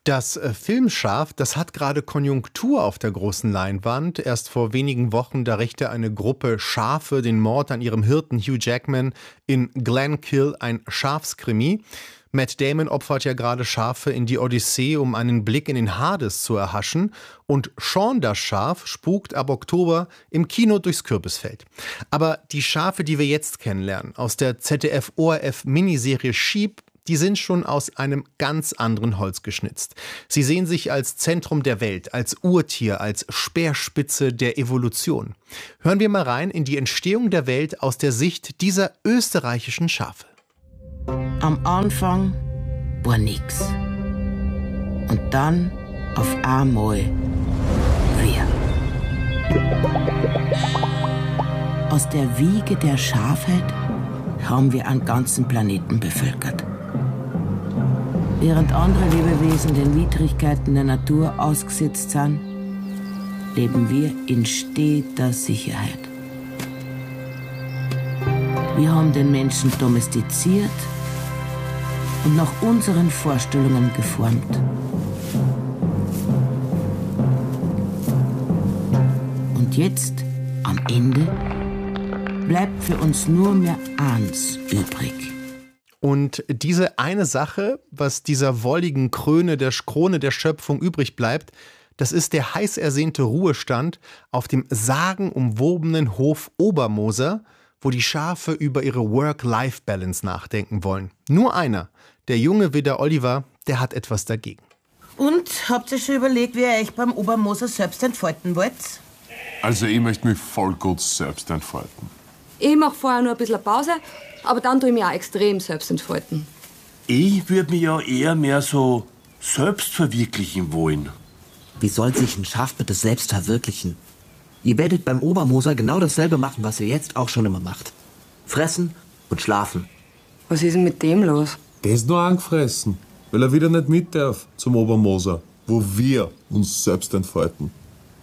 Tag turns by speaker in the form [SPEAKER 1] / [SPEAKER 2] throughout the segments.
[SPEAKER 1] Das Filmschaf, das hat gerade Konjunktur auf der großen Leinwand. Erst vor wenigen Wochen, da rächte eine Gruppe Schafe den Mord an ihrem Hirten Hugh Jackman in Glenkill, ein Schafskrimi. Matt Damon opfert ja gerade Schafe in die Odyssee, um einen Blick in den Hades zu erhaschen. Und Shaun das Schaf spukt ab Oktober im Kino durchs Kürbisfeld. Aber die Schafe, die wir jetzt kennenlernen, aus der ZDF-ORF-Miniserie Sheep, die sind schon aus einem ganz anderen Holz geschnitzt. Sie sehen sich als Zentrum der Welt, als Urtier, als Speerspitze der Evolution. Hören wir mal rein in die Entstehung der Welt aus der Sicht dieser österreichischen Schafe.
[SPEAKER 2] Am Anfang war nix. Und dann auf einmal wir. Aus der Wiege der Schafheit haben wir einen ganzen Planeten bevölkert. Während andere Lebewesen den Widrigkeiten der Natur ausgesetzt sind, leben wir in steter Sicherheit. Wir haben den Menschen domestiziert und nach unseren Vorstellungen geformt. Und jetzt, am Ende, bleibt für uns nur mehr eins übrig.
[SPEAKER 1] Und diese eine Sache, was dieser wolligen Krone der Schöpfung übrig bleibt, das ist der heiß ersehnte Ruhestand auf dem sagenumwobenen Hof Obermoser, wo die Schafe über ihre Work-Life-Balance nachdenken wollen. Nur einer, der junge Widder Oliver, der hat etwas dagegen.
[SPEAKER 2] Und habt ihr schon überlegt, wie ihr euch beim Obermoser selbst entfalten wollt?
[SPEAKER 3] Also ich möchte mich voll gut selbst entfalten.
[SPEAKER 4] Ich mache vorher nur ein bisschen Pause, aber dann tue ich mich auch extrem selbst entfalten.
[SPEAKER 5] Ich würde mich ja eher mehr so selbst verwirklichen wollen.
[SPEAKER 6] Wie soll sich ein Schaf bitte selbst verwirklichen? Ihr werdet beim Obermoser genau dasselbe machen, was ihr jetzt auch schon immer macht. Fressen und schlafen.
[SPEAKER 4] Was ist denn mit dem los?
[SPEAKER 3] Der ist nur angefressen, weil er wieder nicht mit darf zum Obermoser, wo wir uns selbst entfalten.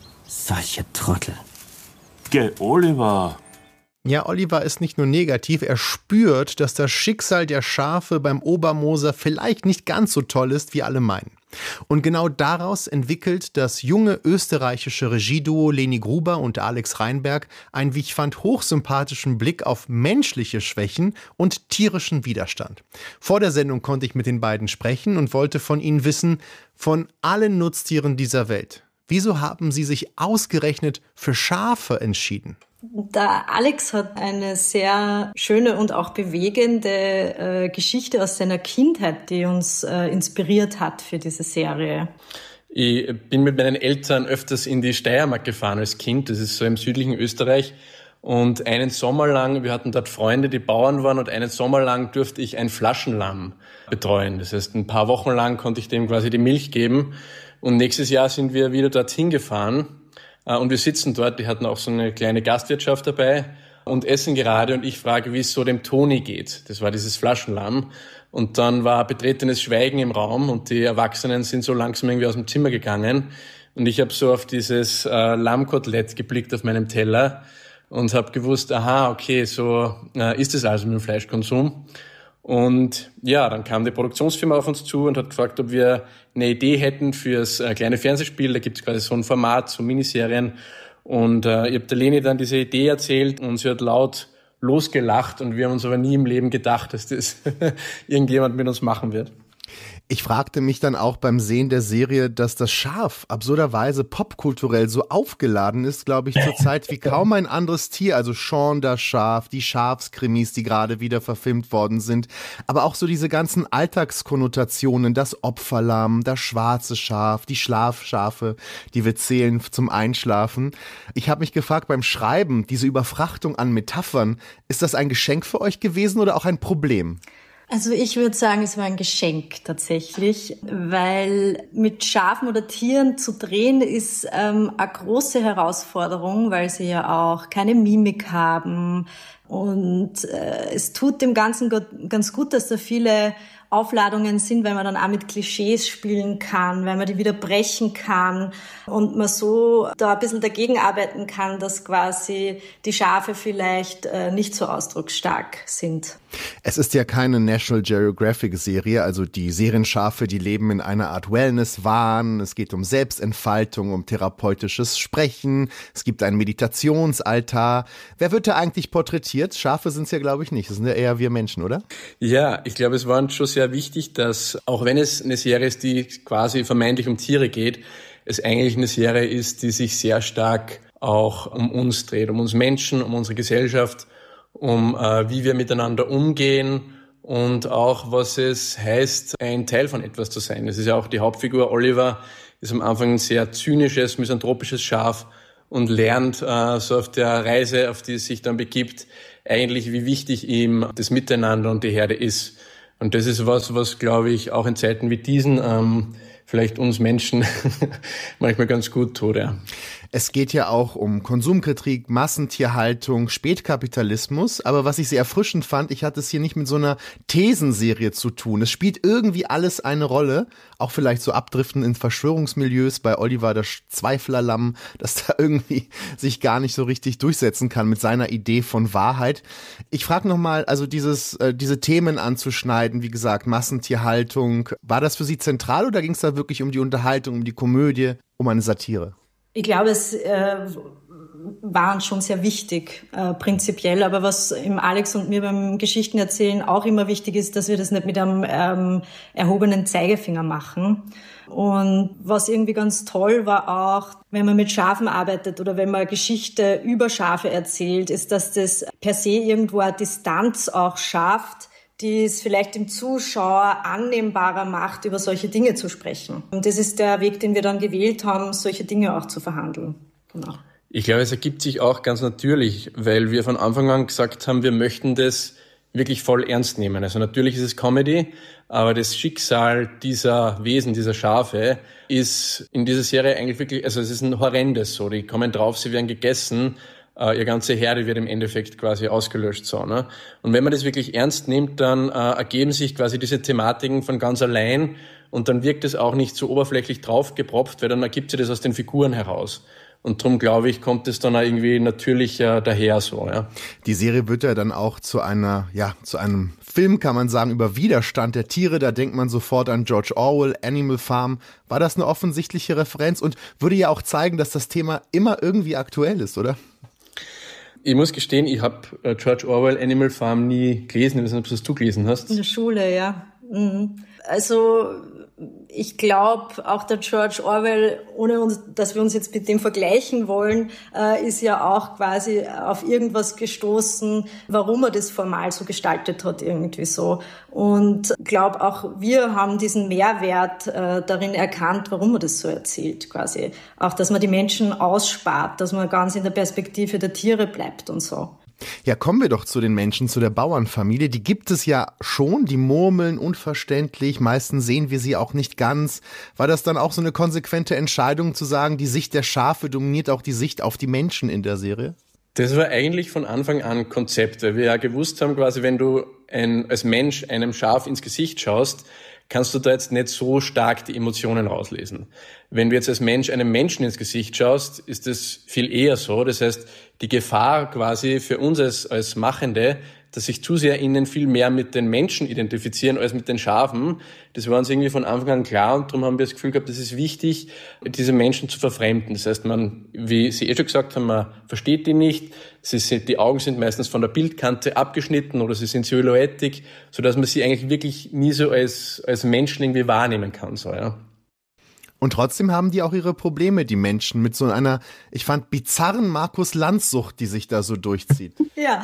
[SPEAKER 6] Solche Trottel.
[SPEAKER 5] Gell, Oliver?
[SPEAKER 1] Ja, Oliver ist nicht nur negativ, er spürt, dass das Schicksal der Schafe beim Obermoser vielleicht nicht ganz so toll ist, wie alle meinen. Und genau daraus entwickelt das junge österreichische Regieduo Leni Gruber und Alex Reinberg einen, wie ich fand, hochsympathischen Blick auf menschliche Schwächen und tierischen Widerstand. Vor der Sendung konnte ich mit den beiden sprechen und wollte von ihnen wissen, von allen Nutztieren dieser Welt, wieso haben sie sich ausgerechnet für Schafe entschieden?
[SPEAKER 7] Der Alex hat eine sehr schöne und auch bewegende Geschichte aus seiner Kindheit, die uns inspiriert hat für diese Serie.
[SPEAKER 8] Ich bin mit meinen Eltern öfters in die Steiermark gefahren als Kind, das ist so im südlichen Österreich. Und einen Sommer lang, wir hatten dort Freunde, die Bauern waren, und einen Sommer lang durfte ich ein Flaschenlamm betreuen. Das heißt, ein paar Wochen lang konnte ich dem quasi die Milch geben. Und nächstes Jahr sind wir wieder dorthin gefahren. Und wir sitzen dort, die hatten auch so eine kleine Gastwirtschaft dabei und essen gerade, und ich frage, wie es so dem Toni geht. Das war dieses Flaschenlamm. Und dann war betretenes Schweigen im Raum und die Erwachsenen sind so langsam irgendwie aus dem Zimmer gegangen. Und ich habe so auf dieses Lammkotelett geblickt auf meinem Teller und habe gewusst, aha, okay, so ist es also mit dem Fleischkonsum. Und ja, dann kam die Produktionsfirma auf uns zu und hat gefragt, ob wir eine Idee hätten fürs kleine Fernsehspiel. Da gibt es quasi so ein Format, so Miniserien. Und ich habe der Leni dann diese Idee erzählt und sie hat laut losgelacht. Und wir haben uns aber nie im Leben gedacht, dass das irgendjemand mit uns machen wird.
[SPEAKER 1] Ich fragte mich dann auch beim Sehen der Serie, dass das Schaf absurderweise popkulturell so aufgeladen ist, glaube ich, zurzeit wie kaum ein anderes Tier. Also Shaun das Schaf, die Schafskrimis, die gerade wieder verfilmt worden sind. Aber auch so diese ganzen Alltagskonnotationen, das Opferlamm, das schwarze Schaf, die Schlafschafe, die wir zählen zum Einschlafen. Ich habe mich gefragt beim Schreiben, diese Überfrachtung an Metaphern, ist das ein Geschenk für euch gewesen oder auch ein Problem?
[SPEAKER 7] Also ich würde sagen, es war ein Geschenk tatsächlich, weil mit Schafen oder Tieren zu drehen ist eine große Herausforderung, weil sie ja auch keine Mimik haben. Und es tut dem Ganzen ganz gut, dass da viele Aufladungen sind, weil man dann auch mit Klischees spielen kann, weil man die wieder brechen kann und man so da ein bisschen dagegen arbeiten kann, dass quasi die Schafe vielleicht nicht so ausdrucksstark sind.
[SPEAKER 1] Es ist ja keine National Geographic-Serie, also die Serienschafe, die leben in einer Art Wellness-Wahn. Es geht um Selbstentfaltung, um therapeutisches Sprechen. Es gibt einen Meditationsaltar. Wer wird da eigentlich porträtiert? Schafe sind es ja, glaube ich, nicht. Das sind ja eher wir Menschen, oder?
[SPEAKER 8] Ja, ich glaube, es war schon sehr wichtig, dass, auch wenn es eine Serie ist, die quasi vermeintlich um Tiere geht, es eigentlich eine Serie ist, die sich sehr stark auch um uns dreht, um uns Menschen, um unsere Gesellschaft, um wie wir miteinander umgehen und auch, was es heißt, ein Teil von etwas zu sein. Es ist ja auch die Hauptfigur Oliver, ist am Anfang ein sehr zynisches, misanthropisches Schaf und lernt so auf der Reise, auf die es sich dann begibt, eigentlich, wie wichtig ihm das Miteinander und die Herde ist. Und das ist was glaube ich, auch in Zeiten wie diesen vielleicht uns Menschen manchmal ganz gut tut, ja.
[SPEAKER 1] Es geht ja auch um Konsumkritik, Massentierhaltung, Spätkapitalismus. Aber was ich sehr erfrischend fand, ich hatte es hier nicht mit so einer Thesenserie zu tun. Es spielt irgendwie alles eine Rolle. Auch vielleicht so Abdriften in Verschwörungsmilieux bei Oliver, das Zweiflerlamm, das da irgendwie sich gar nicht so richtig durchsetzen kann mit seiner Idee von Wahrheit. Ich frage nochmal, also diese Themen anzuschneiden, wie gesagt, Massentierhaltung. War das für Sie zentral oder ging es da wirklich um die Unterhaltung, um die Komödie, um eine Satire?
[SPEAKER 7] Ich glaube, es war uns schon sehr wichtig, prinzipiell. Aber was im Alex und mir beim Geschichtenerzählen auch immer wichtig ist, dass wir das nicht mit einem erhobenen Zeigefinger machen. Und was irgendwie ganz toll war auch, wenn man mit Schafen arbeitet oder wenn man Geschichte über Schafe erzählt, ist, dass das per se irgendwo eine Distanz auch schafft, die es vielleicht dem Zuschauer annehmbarer macht, über solche Dinge zu sprechen. Und das ist der Weg, den wir dann gewählt haben, solche Dinge auch zu verhandeln. Genau.
[SPEAKER 8] Ich glaube, es ergibt sich auch ganz natürlich, weil wir von Anfang an gesagt haben, wir möchten das wirklich voll ernst nehmen. Also natürlich ist es Comedy, aber das Schicksal dieser Wesen, dieser Schafe, ist in dieser Serie eigentlich wirklich, also es ist ein horrendes so. Die kommen drauf, sie werden gegessen, ihr ganze Herde wird im Endeffekt quasi ausgelöscht. So, ne? Und wenn man das wirklich ernst nimmt, dann ergeben sich quasi diese Thematiken von ganz allein und dann wirkt es auch nicht so oberflächlich draufgepropft, weil dann ergibt sich das aus den Figuren heraus. Und darum, glaube ich, kommt es dann auch irgendwie natürlicher daher so, ja.
[SPEAKER 1] Die Serie wird ja dann auch zu einem Film, kann man sagen, über Widerstand der Tiere. Da denkt man sofort an George Orwell, Animal Farm. War das eine offensichtliche Referenz und würde ja auch zeigen, dass das Thema immer irgendwie aktuell ist, oder?
[SPEAKER 8] Ich muss gestehen, ich habe George Orwell, Animal Farm nie gelesen. Ich weiß nicht, ob du gelesen hast.
[SPEAKER 7] In der Schule, ja. Also ich glaube, auch der George Orwell, ohne dass wir uns jetzt mit dem vergleichen wollen, ist ja auch quasi auf irgendwas gestoßen, warum er das formal so gestaltet hat irgendwie so. Und ich glaube, auch wir haben diesen Mehrwert darin erkannt, warum er das so erzählt quasi. Auch, dass man die Menschen ausspart, dass man ganz in der Perspektive der Tiere bleibt und so.
[SPEAKER 1] Ja, kommen wir doch zu den Menschen, zu der Bauernfamilie. Die gibt es ja schon, die murmeln unverständlich, meistens sehen wir sie auch nicht ganz. War das dann auch so eine konsequente Entscheidung zu sagen, die Sicht der Schafe dominiert auch die Sicht auf die Menschen in der Serie?
[SPEAKER 8] Das war eigentlich von Anfang an Konzept, weil wir ja gewusst haben, quasi wenn du als Mensch einem Schaf ins Gesicht schaust, kannst du da jetzt nicht so stark die Emotionen rauslesen. Wenn du jetzt als Mensch einem Menschen ins Gesicht schaust, ist das viel eher so. Das heißt, die Gefahr quasi für uns als Machende, dass sich ZuseherInnen viel mehr mit den Menschen identifizieren als mit den Schafen, das war uns irgendwie von Anfang an klar und darum haben wir das Gefühl gehabt, es ist wichtig, diese Menschen zu verfremden. Das heißt, man, wie Sie schon gesagt haben, man versteht die nicht, die Augen sind meistens von der Bildkante abgeschnitten oder sie sind silhouettig, sodass man sie eigentlich wirklich nie so als Menschen irgendwie wahrnehmen kann. So, ja.
[SPEAKER 1] Und trotzdem haben die auch ihre Probleme, die Menschen, mit so einer, ich fand, bizarren Markus-Lanz-Sucht, die sich da so durchzieht.
[SPEAKER 7] Ja,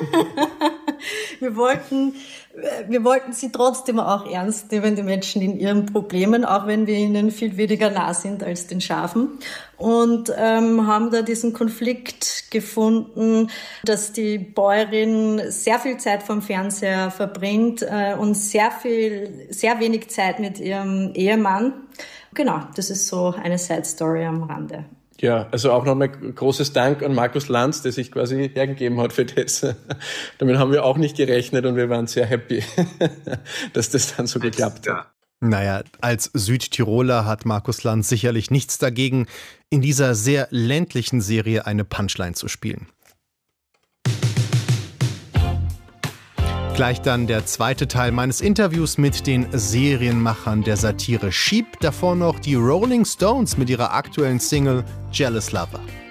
[SPEAKER 7] wir wollten sie trotzdem auch ernst nehmen, die Menschen in ihren Problemen, auch wenn wir ihnen viel weniger nah sind als den Schafen. Und haben da diesen Konflikt gefunden, dass die Bäuerin sehr viel Zeit vom Fernseher verbringt und sehr wenig Zeit mit ihrem Ehemann. Genau, das ist so eine Side-Story am Rande.
[SPEAKER 8] Ja, also auch nochmal großes Dank an Markus Lanz, der sich quasi hergegeben hat für das. Damit haben wir auch nicht gerechnet und wir waren sehr happy, dass das dann so geklappt hat.
[SPEAKER 1] Naja, als Südtiroler hat Markus Lanz sicherlich nichts dagegen, in dieser sehr ländlichen Serie eine Punchline zu spielen. Gleich dann der zweite Teil meines Interviews mit den Serienmachern der Satire Sheep. Davor noch die Rolling Stones mit ihrer aktuellen Single Jealous Lover.